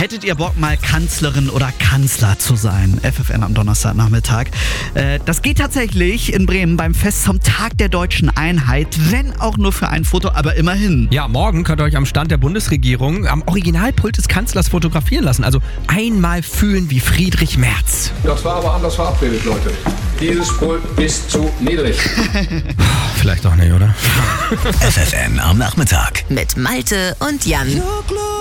Hättet ihr Bock, mal Kanzlerin oder Kanzler zu sein? FFN am Donnerstagnachmittag. Das geht tatsächlich in Bremen beim Fest zum Tag der Deutschen Einheit, wenn auch nur für ein Foto, aber immerhin. Ja, morgen könnt ihr euch am Stand der Bundesregierung am Originalpult des Kanzlers fotografieren lassen. Also einmal fühlen wie Friedrich Merz. Das war aber anders verabredet, Leute. Dieses Pult ist zu niedrig. Vielleicht auch nicht, oder? FFN am Nachmittag. Mit Malte und Jan.